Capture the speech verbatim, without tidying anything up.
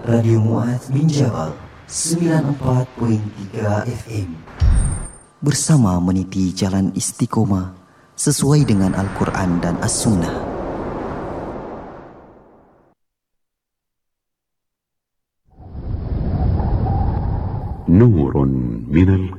Radio Mu'adz bin Jabal sembilan puluh empat perpuluhan tiga F M. Bersama meniti jalan istiqomah sesuai dengan Al-Quran dan As-Sunnah. نور من